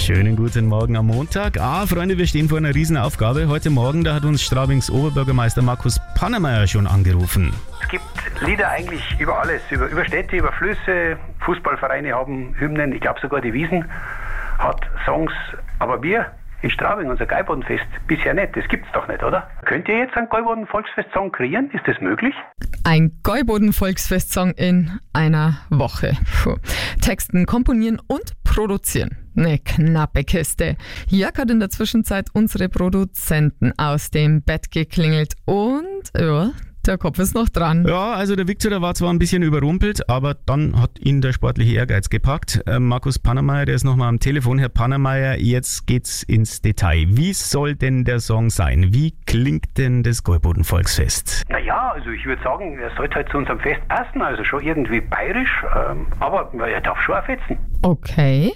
Schönen guten Morgen am Montag. Freunde, wir stehen vor einer Riesenaufgabe. Heute Morgen, da hat uns Straubings Oberbürgermeister Markus Pannemeyer schon angerufen. Es gibt Lieder eigentlich über alles, über Städte, über Flüsse. Fußballvereine haben Hymnen, ich glaube sogar die Wiesn hat Songs. Aber wir in Straubing, unser Gäubodenfest, bisher nicht. Das gibt's doch nicht, oder? Könnt ihr jetzt einen Gäuboden-Volksfest-Song kreieren? Ist das möglich? Ein Gäuboden-Volksfest-Song in einer Woche. Texten, komponieren und produzieren. Eine knappe Kiste. Jörg hat in der Zwischenzeit unsere Produzenten aus dem Bett geklingelt und der Kopf ist noch dran. Ja, also der Victor, der war zwar ein bisschen überrumpelt, aber dann hat ihn der sportliche Ehrgeiz gepackt. Markus Pannemeyer, der ist nochmal am Telefon. Herr Pannemeyer, jetzt geht's ins Detail. Wie soll denn der Song sein? Wie klingt denn das Gäuboden-Volksfest? Naja, also ich würde sagen, er sollte halt zu unserem Fest passen, also schon irgendwie bayerisch, aber er darf schon aufwetzen. Okay.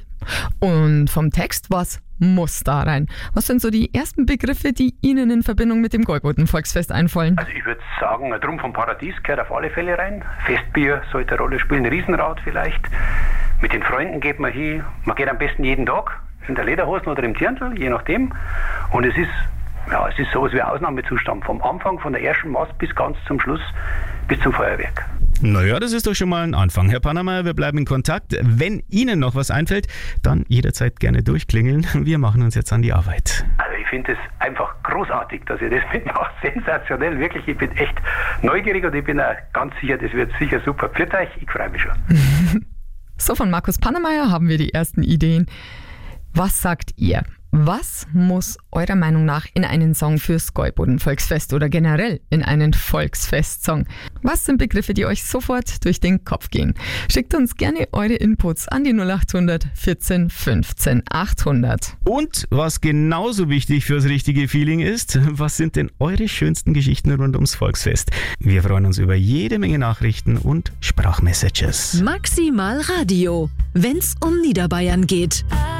Und vom Text, was muss da rein? Was sind so die ersten Begriffe, die Ihnen in Verbindung mit dem Gäuboden-Volksfest einfallen? Also ich würde sagen, ein Drum vom Paradies gehört auf alle Fälle rein. Festbier sollte eine Rolle spielen, Riesenrad vielleicht. Mit den Freunden geht man hin. Man geht am besten jeden Tag in der Lederhosen oder im Dirndl, je nachdem. Und es ist sowas wie Ausnahmezustand. Vom Anfang, von der ersten Mast bis ganz zum Schluss, bis zum Feuerwerk. Naja, das ist doch schon mal ein Anfang. Herr Pannemeyer, wir bleiben in Kontakt. Wenn Ihnen noch was einfällt, dann jederzeit gerne durchklingeln. Wir machen uns jetzt an die Arbeit. Also ich finde es einfach großartig, dass ihr das mitmacht. Sensationell, wirklich. Ich bin echt neugierig und ich bin auch ganz sicher, das wird sicher super. Für euch, ich freue mich schon. So, von Markus Pannemeyer haben wir die ersten Ideen. Was sagt ihr? Was muss eurer Meinung nach in einen Song fürs Gäuboden-Volksfest oder generell in einen Volksfestsong? Was sind Begriffe, die euch sofort durch den Kopf gehen? Schickt uns gerne eure Inputs an die 0800 14 15 800. Und was genauso wichtig fürs richtige Feeling ist, was sind denn eure schönsten Geschichten rund ums Volksfest? Wir freuen uns über jede Menge Nachrichten und Sprachmessages. Maximal Radio, wenn's um Niederbayern geht.